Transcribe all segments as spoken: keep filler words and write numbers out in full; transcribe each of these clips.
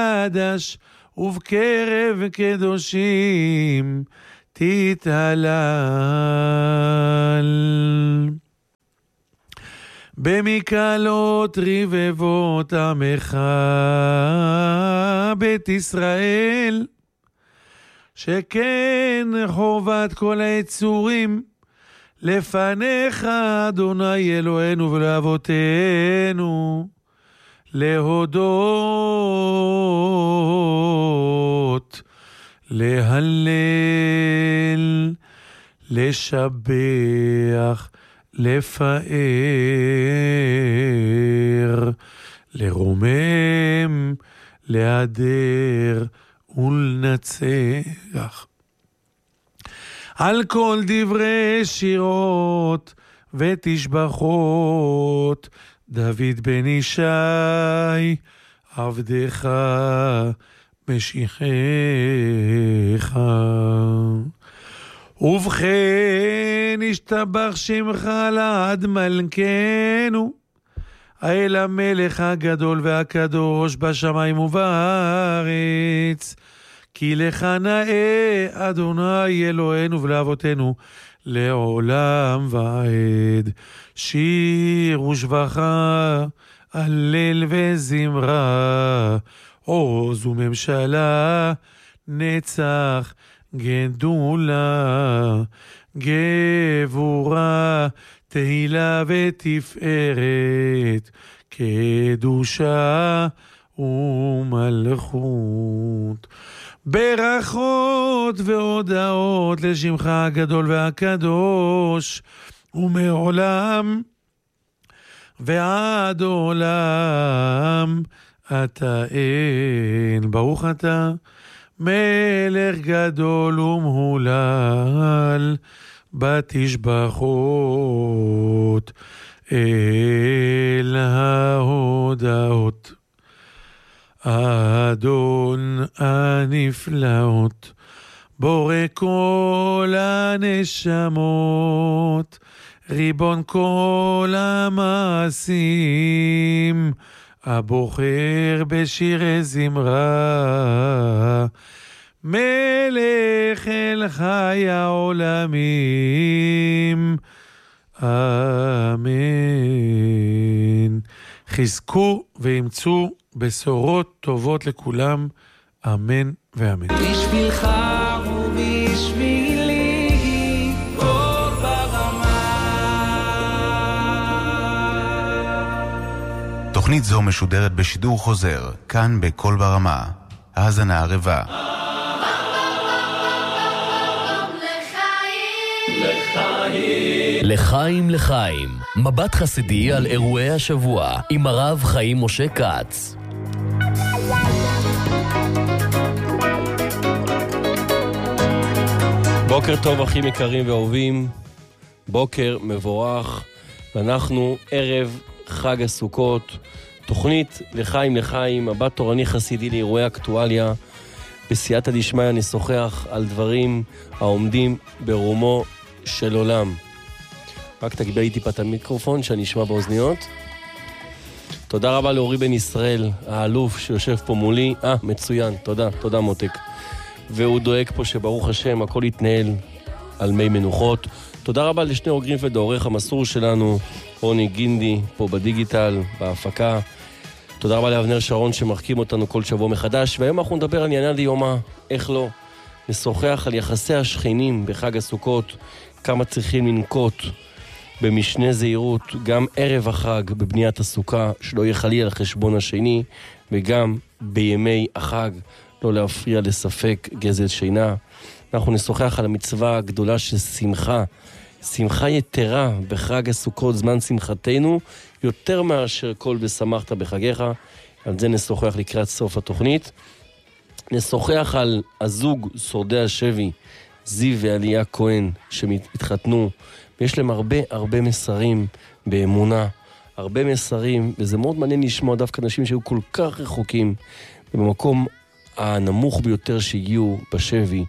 קדש ובקרב קדושים תתהלל. במקלות רבבות עמך בית ישראל, שכן חובת כל היצורים לפניך אדוני אלוהינו ולאבותינו, להודות, להלל, לשבח, לפאר, לרומם, להדר ולנצח. על כל דברי שירות ותשבחות דוד בן ישי עבדך משיחך. ובכן ישתבח שמך לעד מלכנו, האל המלך הגדול והקדוש בשמיים ובארץ, כי לך נאה אדוני אלוהינו ולאבותינו לעולם ועד. שיר ושבחה, הלל וזמרה, עוז וממשלה, נצח גדולה, גבורה, תהילה ותפארת, קדושה ומלכות. ברכות והודעות לשמך הגדול והקדוש, ומעולם ועד עולם אתה אין. ברוך אתה מלך גדול ומהולל, בתשבחות אל ההודעות. אדון הנפלאות, בורא כל הנשמות, ריבון כל המעשים, הבוחר בשירי זמרה, מלך אל חי העולמים, אמן. חזקו ואמצו בשורות טובות לכולם, אמן ואמן. בשבילך ובשבילי קול ברמה. תוכנית זו משודרת בשידור חוזר, כאן בקול ברמה. האזנה ערבה. לחיים לחיים, מבט חסידי על אירועי השבוע עם הרב חיים משה כץ. בוקר טוב אחים יקרים ואהובים, בוקר מבורך, ואנחנו ערב חג הסוכות, תוכנית לחיים לחיים, מבט תורני חסידי לאירועי אקטואליה. בסייעתא דשמיא נשוחח על דברים העומדים ברומו של עולם. רק תגביה לי טיפה את המיקרופון שאני אשמע באוזניות. תודה רבה לאורי בן ישראל, האלוף שיושב פה מולי. אה, מצוין, תודה, תודה מותק. והוא דואג פה שברוך השם הכל יתנהל על מי מנוחות. תודה רבה לשני אור גרינפלד, העורך המסור שלנו, רוני גינדי, פה בדיגיטל, בהפקה. תודה רבה לאבנר שרון שמחכים אותנו כל שבוע מחדש. והיום אנחנו נדבר על עניין דיומא, איך לא. נשוחח על יחסי השכנים בחג הסוכות, כמה צריכים לנקוט במשנה זהירות, גם ערב החג בבניית הסוכה, שלא יחלי על חשבון השני, וגם בימי החג לא להפריע לספק גזל שינה. אנחנו נשוחח על המצווה הגדולה של שמחה, שמחה יתרה בחג הסוכות, זמן שמחתנו, יותר מאשר כל ושמחת בחגיך. על זה נשוחח לקראת סוף התוכנית. נשוחח על הזוג שורדי השבי, זיו ועליה כהן, שהתחתנו, ויש להם הרבה הרבה מסרים באמונה, הרבה מסרים, וזה מאוד מעניין לשמוע דווקא אנשים שהיו כל כך רחוקים, ובמקום הנמוך ביותר שהגיעו בשבי,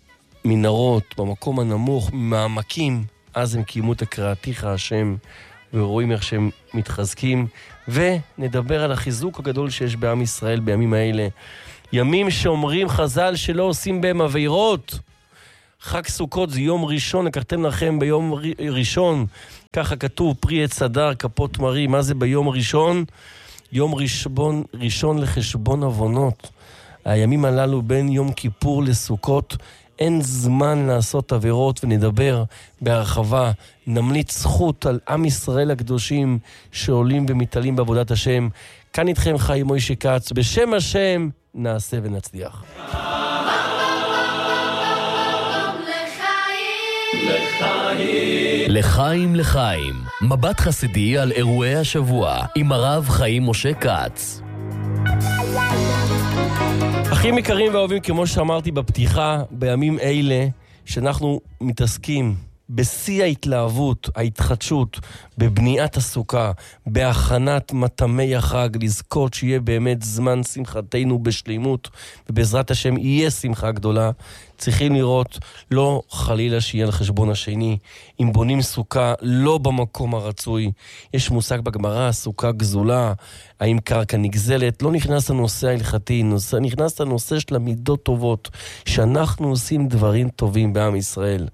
במנהרות, במקום הנמוך, מעמקים, אז הם קיימו את הקראתיך השם, ורואים איך שהם מתחזקים, ונדבר על החיזוק הגדול שיש בעם ישראל בימים האלה. ימים שאומרים חז"ל שלא עושים בהם עבירות. חג סוכות זה יום ראשון, לקחתם לכם ביום ראשון, ככה כתוב, פרי עץ הדר, כפות מרי. מה זה ביום ראשון? יום ראשון, ראשון לחשבון עוונות. הימים הללו בין יום כיפור לסוכות, אין זמן לעשות עבירות, ונדבר בהרחבה, נמליץ זכות על עם ישראל הקדושים שעולים ומתעלים בעבודת השם. כאן איתכם חיים מוישה כץ, בשם השם נעשה ונצליח. לחיים לחיים, מבט חסידי על אירועי השבוע עם הרב חיים משה כץ. אחים יקרים ואהובים, כמו שאמרתי בפתיחה, בימים אלה שאנחנו מתעסקים בשיא ההתלהבות, ההתחדשות, בבניית הסוכה, בהכנת מטמי החג, לזכות שיהיה באמת זמן שמחתנו בשלימות, ובעזרת השם יהיה שמחה גדולה. צריכים לראות, לא חלילה שיהיה על חשבון השני. אם בונים סוכה לא במקום הרצוי, יש מושג בגמרא, סוכה גזולה, האם קרקע נגזלת, לא נכנס לנושא ההלכתי, נושא, נכנס לנושא של המידות טובות, שאנחנו עושים דברים טובים בעם ישראל.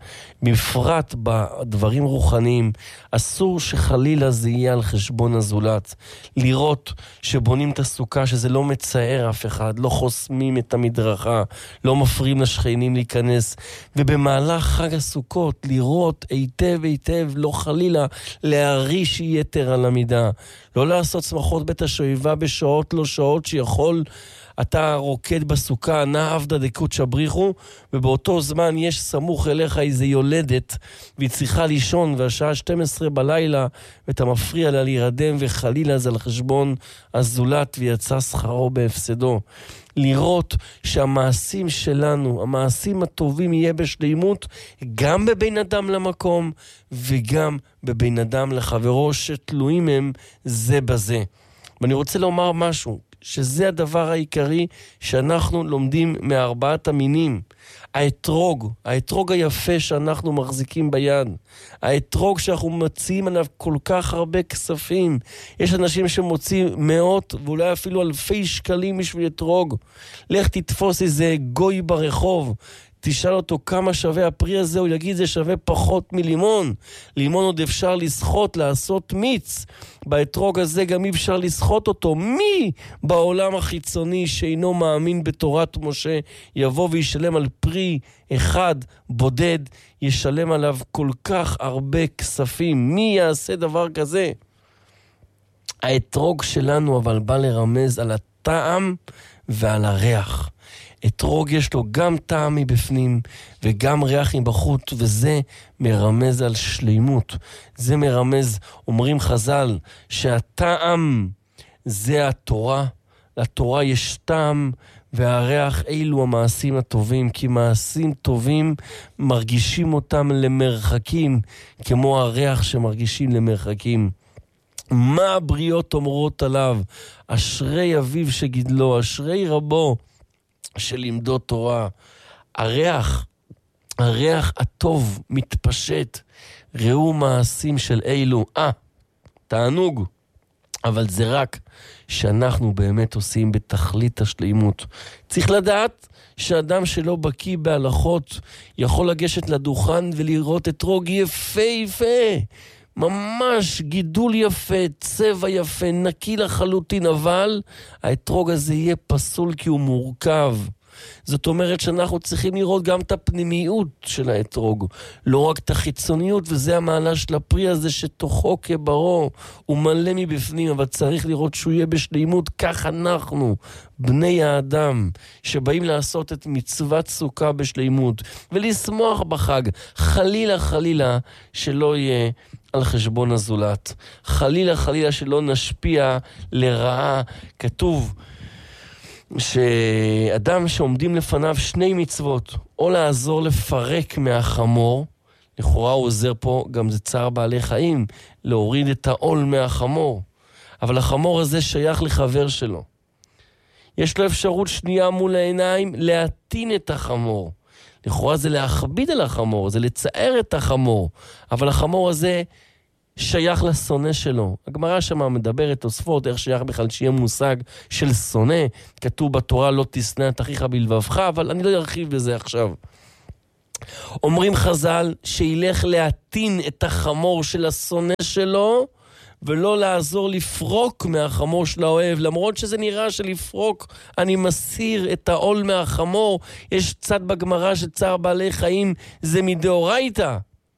בפרט בדברים רוחניים, אסור שחלילה זה יהיה על חשבון הזולת. לראות שבונים את הסוכה, שזה לא מצער אף אחד, לא חוסמים את המדרכה, לא מפריעים לשכנים להיכנס, ובמהלך חג הסוכות לראות היטב היטב, לא חלילה להריש יתר על המידה, לא לעשות שמחות בית השואבה בשעות לא שעות שיכול, אתה רוקד בסוכה, נא עבדה דקות שבריחו, ובאותו זמן יש סמוך אליך איזה יולדת, והיא צריכה לישון, והשעה שתים עשרה בלילה, ואתה מפריע לה להירדם, וחלילה זה על חשבון הזולת, ויצא שכרו בהפסדו. לראות שהמעשים שלנו, המעשים הטובים יהיה בשלימות, גם בבין אדם למקום, וגם בבין אדם לחברו, שתלויים הם זה בזה. ואני רוצה לומר משהו, שזה הדבר העיקרי שאנחנו לומדים מארבעת המינים. האתרוג, האתרוג היפה שאנחנו מחזיקים ביד, האתרוג שאנחנו מציעים עליו כל כך הרבה כספים. יש אנשים שמוצאים מאות ואולי אפילו אלפי שקלים בשביל אתרוג. לך תתפוס איזה גוי ברחוב, תשאל אותו כמה שווה הפרי הזה, הוא יגיד זה שווה פחות מלימון. לימון עוד אפשר לסחוט, לעשות מיץ. באתרוג הזה גם אי אפשר לסחוט אותו. מי בעולם החיצוני שאינו מאמין בתורת משה יבוא וישלם על פרי אחד בודד, ישלם עליו כל כך הרבה כספים? מי יעשה דבר כזה? האתרוג שלנו אבל בא לרמז על הטעם ועל הריח. אתרוג יש לו גם טעם מבפנים וגם ריח מבחוץ, וזה מרמז על שלימות. זה מרמז, אומרים חז"ל, שהטעם זה התורה. לתורה יש טעם, והריח אילו המעשים הטובים, כי מעשים טובים מרגישים אותם למרחקים, כמו הריח שמרגישים למרחקים. מה הבריות אומרות עליו? אשרי אביו שגידלו, אשרי רבו שלימדו תורה. הריח, הריח הטוב מתפשט. ראו מעשים של אילו. אה, תענוג. אבל זה רק שאנחנו באמת עושים בתכלית השלימות. צריך לדעת שאדם שלא בקיא בהלכות יכול לגשת לדוכן ולראות אתרוג יפה יפה. ממש גידול יפה, צבע יפה, נקי לחלוטין, אבל האתרוג הזה יהיה פסול כי הוא מורכב. זאת אומרת שאנחנו צריכים לראות גם את הפנימיות של האתרוג, לא רק את החיצוניות, וזה המעלה של הפרי הזה שתוכו כברו, הוא מלא מבפנים, אבל צריך לראות שהוא יהיה בשלימות. כך אנחנו, בני האדם, שבאים לעשות את מצוות סוכה בשלימות, ולשמוח בחג, חלילה חלילה שלא יהיה על חשבון הזולת. חלילה חלילה שלא נשפיע לרעה. כתוב שאדם שעומדים לפניו שני מצוות, או לעזור לפרק מהחמור, לכאורה הוא עוזר פה, גם זה צער בעלי חיים, להוריד את העול מהחמור, אבל החמור הזה שייך לחבר שלו. יש לו אפשרות שנייה מול העיניים להטין את החמור. לכאורה זה להכביד על החמור, זה לצער את החמור, אבל החמור הזה שייך לשונא שלו. הגמרא שמה מדברת תוספות, איך שייך בכלל שיהיה מושג של שונא. כתוב בתורה לא תשנא את אחיך בלבבך, אבל אני לא ארחיב בזה עכשיו. אומרים חז"ל שילך להטין את החמור של השונא שלו, ולא לעזור לפרוק מהחמור של האוהב, למרות שזה נראה שלפרוק אני מסיר את העול מהחמור. יש צד בגמרא שצער בעלי חיים זה מדאורייתא.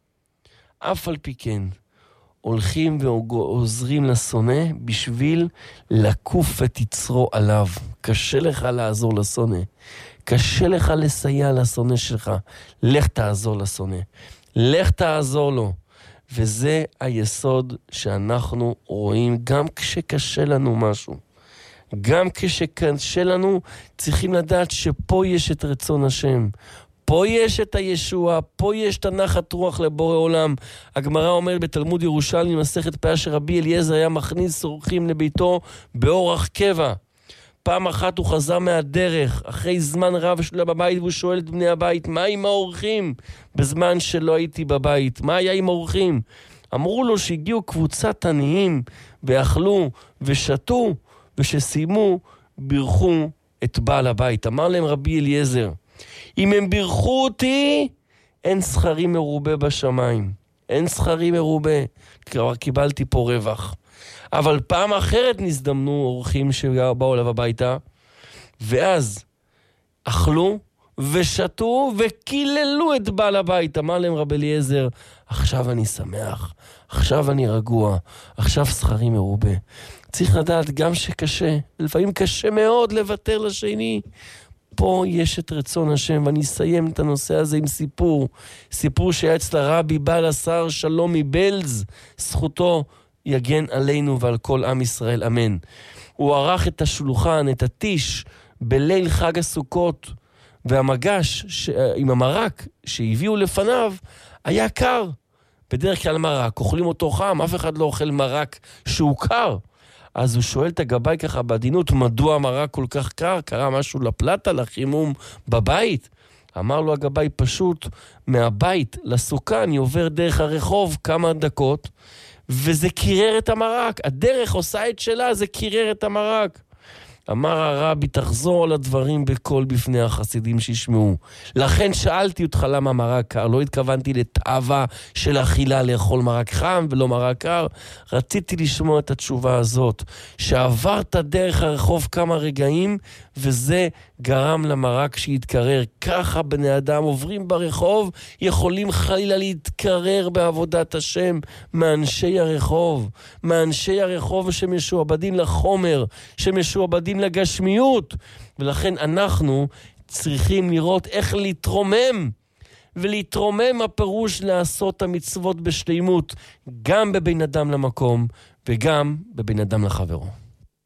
אף על פי כן, הולכים ועוזרים לשונא בשביל לקוף את יצרו עליו. קשה לך לעזור לשונא. קשה לך לסייע לשונא שלך. לך תעזור לשונא. לך תעזור לו. וזה היסוד שאנחנו רואים גם כשקשה לנו משהו. גם כשקשה לנו צריכים לדעת שפה יש את רצון השם. פה יש את הישוע, פה יש את הנחת רוח לבורא עולם. הגמרא אומרת בתלמוד ירושלמי מסכת פאה שרבי אליעזר היה מכניס אורחים לביתו באורח קבע. פעם אחת הוא חזר מהדרך, אחרי זמן רב שלו בבית, והוא שואל את בני הבית, מה עם האורחים? בזמן שלא הייתי בבית, מה היה עם האורחים? אמרו לו שהגיעו קבוצת עניים, ואכלו ושתו, ושסיימו, בירכו את בעל הבית. אמר להם רבי אליעזר, אם הם בירכו אותי, אין שכרי מרובה בשמיים. אין שכרי מרובה, כבר קיבלתי פה רווח. אבל פעם אחרת נזדמנו אורחים שבאו אליו הביתה, ואז אכלו ושתו וקיללו את בעל הבית. אמר להם רבי אליעזר, עכשיו אני שמח, עכשיו אני רגוע, עכשיו שכרי מרובה. צריך לדעת גם שקשה, לפעמים קשה מאוד לוותר לשני. פה יש את רצון השם, ואני אסיים את הנושא הזה עם סיפור. סיפור שהיה אצל הרבי בעל השר שלום מבלז, זכותו יגן עלינו ועל כל עם ישראל, אמן. הוא ערך את השולחן, את הטיש, בליל חג הסוכות, והמגש ש... עם המרק שהביאו לפניו היה קר. בדרך כלל מרק, אוכלים אותו חם, אף אחד לא אוכל מרק שהוא קר. אז הוא שואל את הגבאי ככה בעדינות, מדוע המרק כל כך קר? קרה משהו לפלטה, לחימום בבית? אמר לו הגבאי, פשוט מהבית לסוכה אני עובר דרך הרחוב כמה דקות, וזה קירר את המרק. הדרך עושה את שלה, זה קירר את המרק. אמר הרבי, תחזור על הדברים בקול בפני החסידים שישמעו. לכן שאלתי אותך למה מרק קר. לא התכוונתי לתאווה של אכילה לאכול מרק חם ולא מרק קר. רציתי לשמוע את התשובה הזאת. שעברת דרך הרחוב כמה רגעים, וזה גרם למרק שיתקרר. ככה בני אדם עוברים ברחוב, יכולים חלילה להתקרר בעבודת השם מאנשי הרחוב. מאנשי הרחוב שמשועבדים לחומר, שמשועבדים לגשמיות. ולכן אנחנו צריכים לראות איך להתרומם. ולהתרומם הפירוש לעשות המצוות בשלימות, גם בבין אדם למקום וגם בבין אדם לחברו.